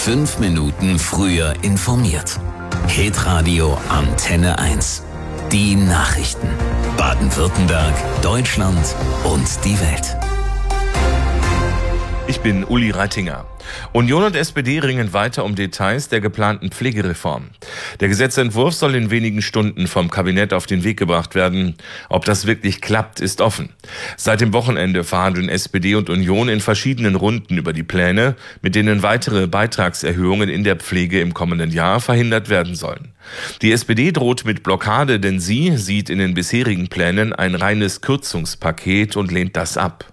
5 Minuten früher informiert. Hitradio Antenne 1. Die Nachrichten. Baden-Württemberg, Deutschland und die Welt. Ich bin Uli Reitinger. Union und SPD ringen weiter um Details der geplanten Pflegereform. Der Gesetzentwurf soll in wenigen Stunden vom Kabinett auf den Weg gebracht werden. Ob das wirklich klappt, ist offen. Seit dem Wochenende verhandeln SPD und Union in verschiedenen Runden über die Pläne, mit denen weitere Beitragserhöhungen in der Pflege im kommenden Jahr verhindert werden sollen. Die SPD droht mit Blockade, denn sie sieht in den bisherigen Plänen ein reines Kürzungspaket und lehnt das ab.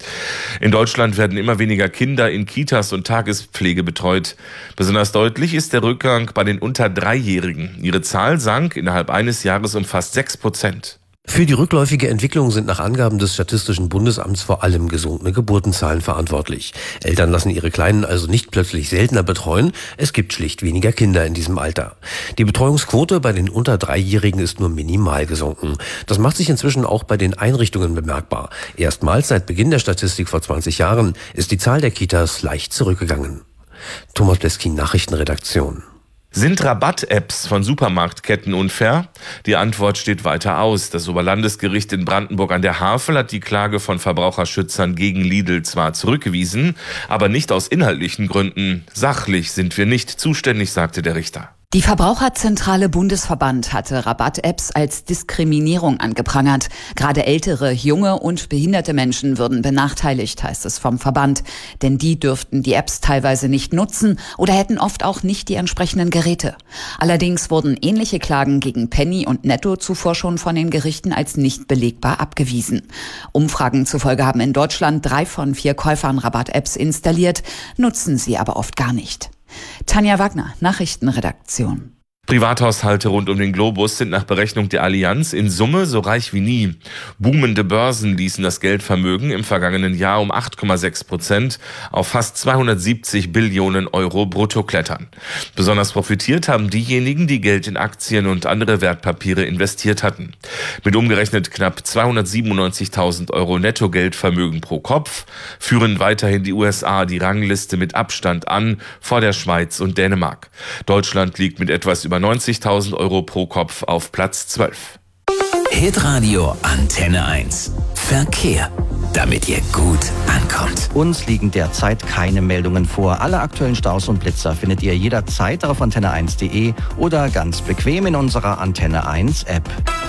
In Deutschland werden immer weniger Kinder in Kitas und Tagespflege betreut. Besonders deutlich ist der Rückgang bei den unter 3-Jährigen. Ihre Zahl sank innerhalb eines Jahres um fast 6%. Für die rückläufige Entwicklung sind nach Angaben des Statistischen Bundesamts vor allem gesunkene Geburtenzahlen verantwortlich. Eltern lassen ihre Kleinen also nicht plötzlich seltener betreuen, es gibt schlicht weniger Kinder in diesem Alter. Die Betreuungsquote bei den unter 3-Jährigen ist nur minimal gesunken. Das macht sich inzwischen auch bei den Einrichtungen bemerkbar. Erstmals seit Beginn der Statistik vor 20 Jahren ist die Zahl der Kitas leicht zurückgegangen. Thomas Bleskin, Nachrichtenredaktion. Sind Rabatt-Apps von Supermarktketten unfair? Die Antwort steht weiter aus. Das Oberlandesgericht in Brandenburg an der Havel hat die Klage von Verbraucherschützern gegen Lidl zwar zurückgewiesen, aber nicht aus inhaltlichen Gründen. Sachlich sind wir nicht zuständig, sagte der Richter. Die Verbraucherzentrale Bundesverband hatte Rabatt-Apps als Diskriminierung angeprangert. Gerade ältere, junge und behinderte Menschen würden benachteiligt, heißt es vom Verband. Denn die dürften die Apps teilweise nicht nutzen oder hätten oft auch nicht die entsprechenden Geräte. Allerdings wurden ähnliche Klagen gegen Penny und Netto zuvor schon von den Gerichten als nicht belegbar abgewiesen. Umfragen zufolge haben in Deutschland 3 von 4 Käufern Rabatt-Apps installiert, nutzen sie aber oft gar nicht. Tanja Wagner, Nachrichtenredaktion. Privathaushalte rund um den Globus sind nach Berechnung der Allianz in Summe so reich wie nie. Boomende Börsen ließen das Geldvermögen im vergangenen Jahr um 8,6% auf fast 270 Billionen Euro brutto klettern. Besonders profitiert haben diejenigen, die Geld in Aktien und andere Wertpapiere investiert hatten. Mit umgerechnet knapp 297.000 Euro Nettogeldvermögen pro Kopf führen weiterhin die USA die Rangliste mit Abstand an vor der Schweiz und Dänemark. Deutschland liegt mit etwas über 90.000 Euro pro Kopf auf Platz 12. Hitradio Antenne 1. Verkehr. Damit ihr gut ankommt. Uns liegen derzeit keine Meldungen vor. Alle aktuellen Staus und Blitzer findet ihr jederzeit auf antenne1.de oder ganz bequem in unserer Antenne 1 App.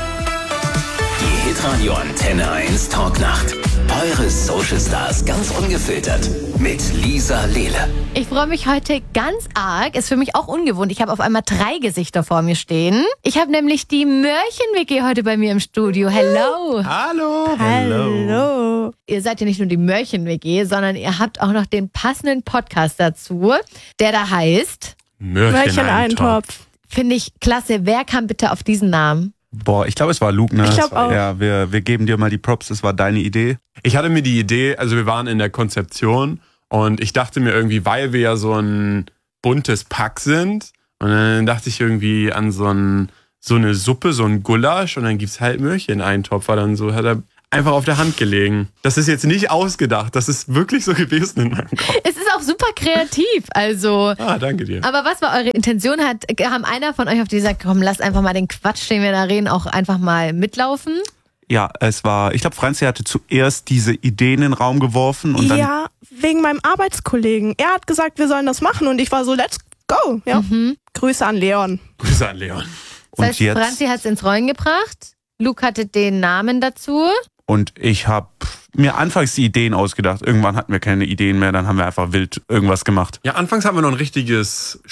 Die Hitradio Antenne 1 Talknacht. Eure Social Stars ganz ungefiltert mit Lisa Lehle. Ich freue mich heute ganz arg. Ist für mich auch ungewohnt. Ich habe auf einmal 3 Gesichter vor mir stehen. Ich habe nämlich die Mörchen-WG heute bei mir im Studio. Hello. Hallo. Hallo. Ihr seid ja nicht nur die Mörchen-WG, sondern ihr habt auch noch den passenden Podcast dazu, der da heißt Mörchen-Eintopf. Finde ich klasse. Wer kam bitte auf diesen Namen? Boah, ich glaube, es war Luke, ne? Ich glaube auch. Ja, wir geben dir mal die Props, das war deine Idee. Ich hatte mir die Idee, also wir waren in der Konzeption und ich dachte mir irgendwie, weil wir ja so ein buntes Pack sind und dann dachte ich irgendwie an so eine Suppe, so ein Gulasch und dann gibt's halt Mörchen-Eintopf, war dann so, hat er einfach auf der Hand gelegen. Das ist jetzt nicht ausgedacht, das ist wirklich so gewesen in meinem Kopf. Es ist auch super kreativ, also. Danke dir. Aber was war eure Intention? Haben einer von euch auf die gesagt, komm, lasst einfach mal den Quatsch, den wir da reden, auch einfach mal mitlaufen? Ja, ich glaube, Franzi hatte zuerst diese Idee in den Raum geworfen und dann... Ja, wegen meinem Arbeitskollegen. Er hat gesagt, wir sollen das machen und ich war so, let's go. Ja. Grüße an Leon. Grüße an Leon. Das heißt, Franzi hat es ins Rollen gebracht, Luke hatte den Namen dazu. Und ich habe mir anfangs die Ideen ausgedacht. Irgendwann hatten wir keine Ideen mehr, dann haben wir einfach wild irgendwas gemacht. Ja, anfangs haben wir noch eine richtige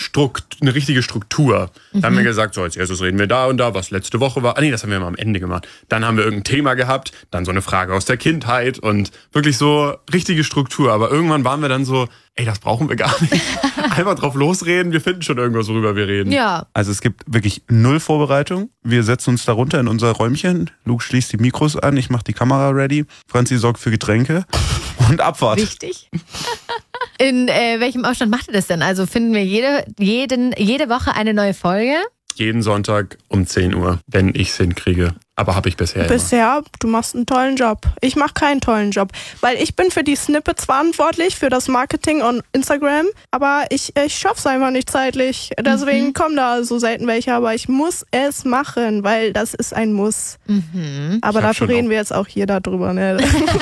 Struktur. Da haben wir gesagt, so als erstes reden wir da und da, was letzte Woche war. Das haben wir mal am Ende gemacht. Dann haben wir irgendein Thema gehabt, dann so eine Frage aus der Kindheit und wirklich so richtige Struktur. Aber irgendwann waren wir dann so, das brauchen wir gar nicht. Einfach drauf losreden, wir finden schon irgendwas, worüber wir reden. Ja. Also es gibt wirklich 0 Vorbereitung. Wir setzen uns da runter in unser Räumchen. Luke schließt die Mikros an, ich mache die Kamera ready. Franzi sorgt für Getränke und Abfahrt. Wichtig. In welchem Aufstand macht ihr das denn? Also finden wir jede Woche eine neue Folge? Jeden Sonntag um 10 Uhr, wenn ich es hinkriege. Aber habe ich bisher immer. Bisher, du machst einen tollen Job. Ich mache keinen tollen Job, weil ich bin für die Snippets verantwortlich, für das Marketing on Instagram, aber ich schaff's einfach nicht zeitlich. Deswegen kommen da so selten welche, aber ich muss es machen, weil das ist ein Muss. Aber dafür reden wir jetzt auch hier darüber. Ne?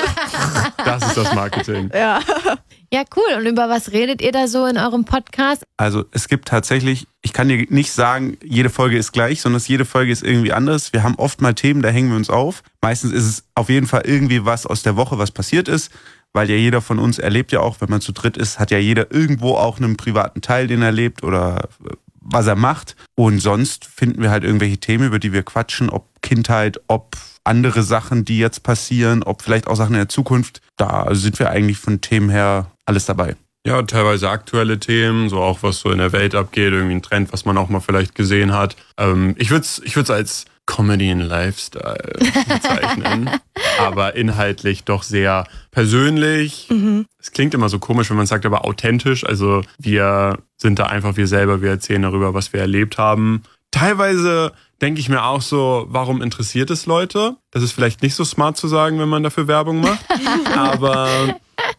Das ist das Marketing. Ja. Ja, cool. Und über was redet ihr da so in eurem Podcast? Also es gibt tatsächlich, ich kann dir nicht sagen, jede Folge ist gleich, sondern jede Folge ist irgendwie anders. Wir haben oft mal Themen, da hängen wir uns auf. Meistens ist es auf jeden Fall irgendwie was aus der Woche, was passiert ist, weil ja jeder von uns erlebt ja auch, wenn man zu dritt ist, hat ja jeder irgendwo auch einen privaten Teil, den er erlebt oder was er macht. Und sonst finden wir halt irgendwelche Themen, über die wir quatschen, ob Kindheit, ob andere Sachen, die jetzt passieren, ob vielleicht auch Sachen in der Zukunft. Da sind wir eigentlich von Themen her alles dabei. Ja, teilweise aktuelle Themen, so auch was so in der Welt abgeht, irgendwie ein Trend, was man auch mal vielleicht gesehen hat. Ich würde es als Comedy and Lifestyle bezeichnen, aber inhaltlich doch sehr persönlich. Es klingt immer so komisch, wenn man sagt, aber authentisch. Also wir sind da einfach wir selber, wir erzählen darüber, was wir erlebt haben. Teilweise denke ich mir auch so, warum interessiert es Leute? Das ist vielleicht nicht so smart zu sagen, wenn man dafür Werbung macht, aber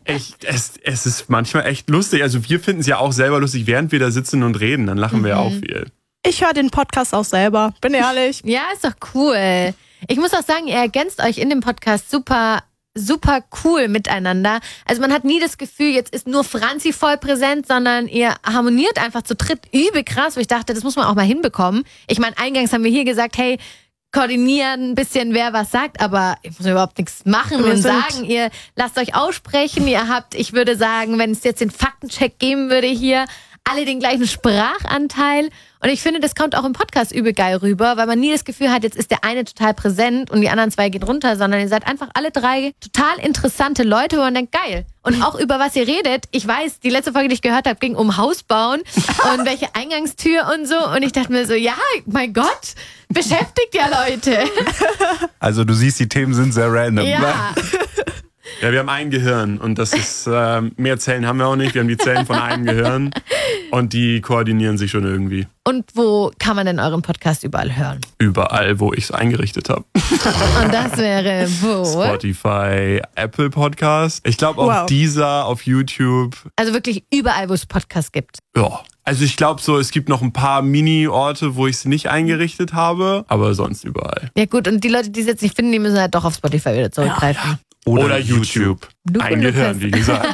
es ist manchmal echt lustig. Also wir finden es ja auch selber lustig, während wir da sitzen und reden, dann lachen wir ja auch viel. Ich höre den Podcast auch selber, bin ehrlich. Ja, ist doch cool. Ich muss auch sagen, ihr ergänzt euch in dem Podcast super cool miteinander. Also man hat nie das Gefühl, jetzt ist nur Franzi voll präsent, sondern ihr harmoniert einfach zu dritt übel krass. Wo ich dachte, das muss man auch mal hinbekommen. Ich meine, eingangs haben wir hier gesagt, hey, koordinieren ein bisschen, wer was sagt, aber ich muss überhaupt nichts machen und sagen, ihr lasst euch aussprechen, ihr habt, ich würde sagen, wenn es jetzt den Faktencheck geben würde hier, alle den gleichen Sprachanteil. Und ich finde, das kommt auch im Podcast übel geil rüber, weil man nie das Gefühl hat, jetzt ist der eine total präsent und die anderen zwei gehen runter, sondern ihr seid einfach alle drei total interessante Leute, wo man denkt, geil. Und auch über was ihr redet. Ich weiß, die letzte Folge, die ich gehört habe, ging um Hausbauen und welche Eingangstür und so. Und ich dachte mir so, ja, mein Gott, beschäftigt ja Leute. Also du siehst, die Themen sind sehr random. Ja. Ja, wir haben ein Gehirn und das ist, mehr Zellen haben wir auch nicht. Wir haben die Zellen von einem Gehirn und die koordinieren sich schon irgendwie. Und wo kann man denn euren Podcast überall hören? Überall, wo ich es eingerichtet habe. Und das wäre wo? Spotify, Apple Podcast. Ich glaube auch Deezer auf YouTube. Also wirklich überall, wo es Podcasts gibt. Ja. Also ich glaube so, es gibt noch ein paar Mini-Orte, wo ich es nicht eingerichtet habe, aber sonst überall. Ja gut, und die Leute, die es jetzt nicht finden, die müssen halt doch auf Spotify wieder zurückgreifen. Ja. Oder YouTube. Ein Gehirn, wie gesagt.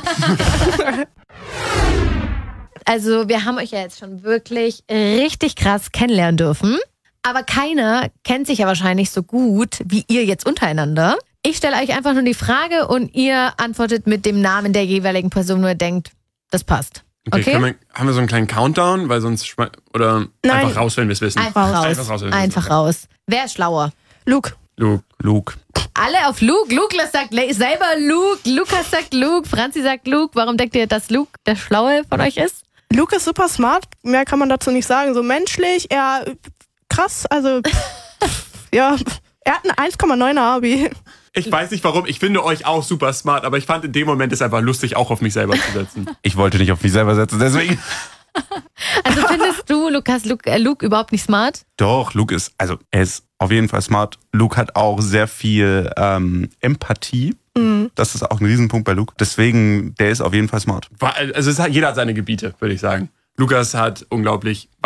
Also wir haben euch ja jetzt schon wirklich richtig krass kennenlernen dürfen. Aber keiner kennt sich ja wahrscheinlich so gut wie ihr jetzt untereinander. Ich stelle euch einfach nur die Frage und ihr antwortet mit dem Namen der jeweiligen Person, wo ihr denkt, das passt. Okay? Haben wir so einen kleinen Countdown? Weil sonst Nein. Einfach raus, wenn wir es wissen. Einfach raus. Wer ist schlauer? Luke. Alle auf Luke. Luke sagt selber Luke. Lukas sagt Luke. Franzi sagt Luke. Warum denkt ihr, dass Luke der Schlaue von euch ist? Luke ist super smart. Mehr kann man dazu nicht sagen. So menschlich, krass. Also, ja, er hat ein 1,9er Abi. Ich weiß nicht warum, ich finde euch auch super smart, aber ich fand in dem Moment es einfach lustig, auch auf mich selber zu setzen. Ich wollte nicht auf mich selber setzen, deswegen. Also findest du, Luke überhaupt nicht smart? Doch, er ist auf jeden Fall smart. Luke hat auch sehr viel Empathie. Das ist auch ein Riesenpunkt bei Luke. Deswegen, der ist auf jeden Fall smart. Also jeder hat seine Gebiete, würde ich sagen. Lukas hat unglaublich